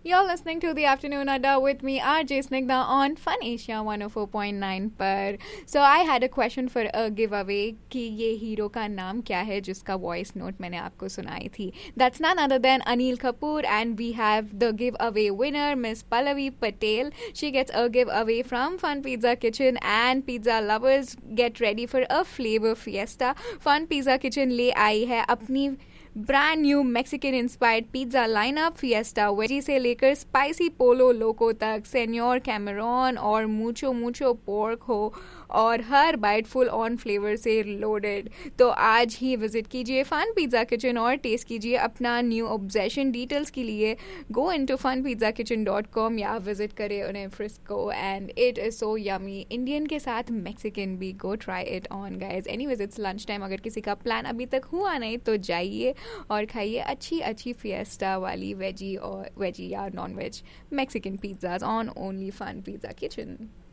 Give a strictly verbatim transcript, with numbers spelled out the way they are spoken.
You're listening to the Afternoon Adda with me, R J Snigdha, on Fun Asia one oh four point nine पर. So I had a question for a giveaway कि ये hero का नाम क्या है जिसका voice note मैंने आपको सुनाई थी. That's none other than Anil Kapoor, and we have the giveaway winner, Miss Pallavi Patel. She gets a giveaway from Fun Pizza Kitchen, and pizza lovers get ready for a flavor fiesta. Fun Pizza Kitchen ले आई है अपनी brand new Mexican inspired pizza lineup. Fiesta veggie से लेकर spicy पोलो लोको तक, सेन्योर Cameron और मूचो मूचो pork हो, और हर bite full on flavour से लोडेड. तो आज ही विजिट कीजिए फन पिज्जा किचन और टेस्ट कीजिए अपना न्यू ऑब्जेशन. डिटेल्स के लिए गो इन to fun pizza kitchen dot com या विजिट करें उन्हें Frisco. And it is so yummy. Indian के साथ मैक्सिकन भी. Go try it on guys. Anyways it's lunch time. अगर किसी का प्लान अभी तक हुआ नहीं तो जाइए और खाइए अच्छी अच्छी फिएस्टा वाली वेजी और वेजी या non veg Mexican pizzas on only fun pizza kitchen.